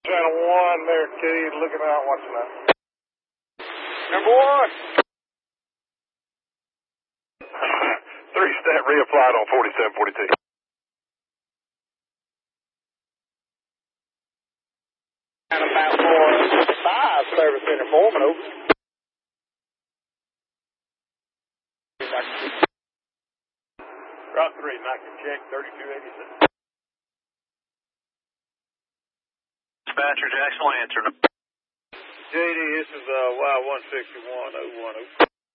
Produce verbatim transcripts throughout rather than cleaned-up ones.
Channel one there, Key, looking out, watching that. Number one. Three stat reapplied on forty-seven forty-two. And about four five service center foreman over. Route three, Mac and check, thirty-two eighty-six. Dispatcher, Jackson will answer. J D, this is uh, Y one sixty-one oh one oh.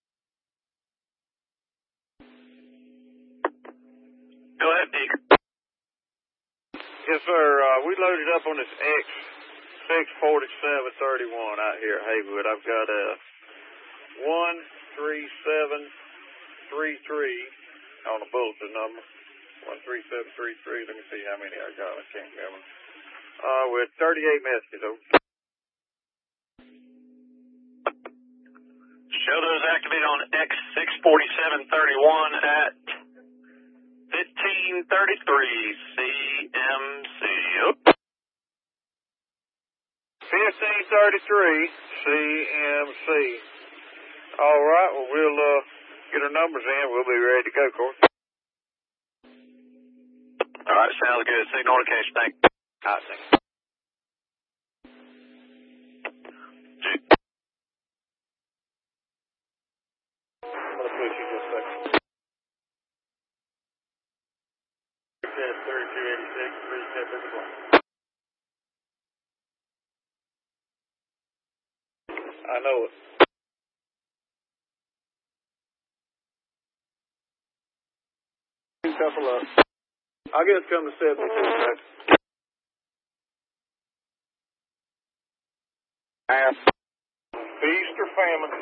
Go ahead, Peak. Yes, sir. Uh, we loaded up on this X six forty-seven thirty-one out here at Haywood. I've got a one three seven three three on the bulletin number. one three seven three three. Let me see how many I got. I can't remember. Uh, with thirty-eight messages over. Show those activated on X six forty-seven thirty-one at fifteen thirty-three C M C. fifteen thirty-three C M C. All right, well, we'll uh, get our numbers in. We'll be ready to go, Corey. All right, sounds good. Signal notification. Thanks. All right, thank you. I'm going to push you just a second. thirty-two eighty-six, three ten fifty-one. I know it. Tough luck. I guess come to seventy-two, right? Ass. Feast or famine?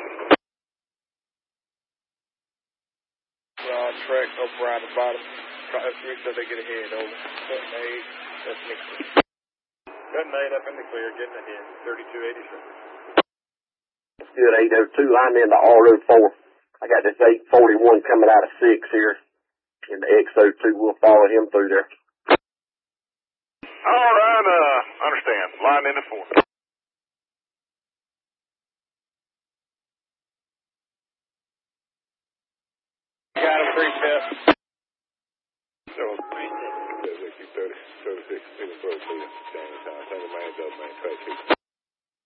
Broad track up right at the bottom. That's the reason they get ahead over. Button eight, that's Nixon. Button eight up in the clear, getting ahead. thirty-two eighty-six. Good, eight oh two, line in to R oh four. I got this eight forty-one coming out of six here. And the X oh two will follow him through there. All right, uh, understand. Line in to four. Got him, three step. So, thirty, thirty-six, thirty-four, clear. Standing time, single man, double man, track two.